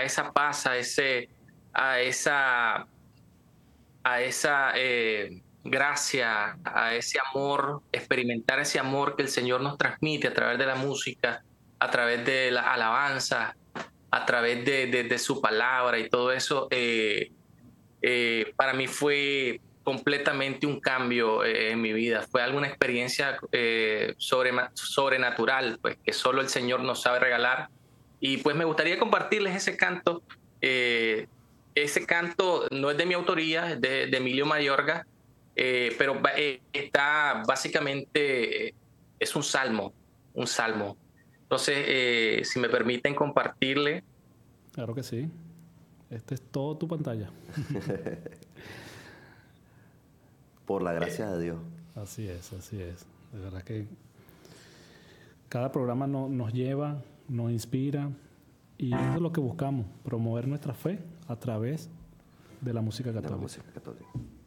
esa paz, a esa, a esa gracia, a ese amor, experimentar ese amor que el Señor nos transmite a través de la música, a través de la alabanza, a través de su palabra y todo eso, para mí fue completamente un cambio en mi vida. Fue alguna experiencia sobrenatural, pues que solo el Señor nos sabe regalar. Y pues me gustaría compartirles ese canto. Ese canto no es de mi autoría, es de Emilio Mayorga, pero está básicamente, es un salmo, un salmo. Entonces, si me permiten compartirle. Claro que sí. Este es todo tu pantalla. Por la gracia de Dios. Así es, así es. De verdad que cada programa nos lleva, nos inspira y eso es lo que buscamos, promover nuestra fe a través de la música De la católica. música católica.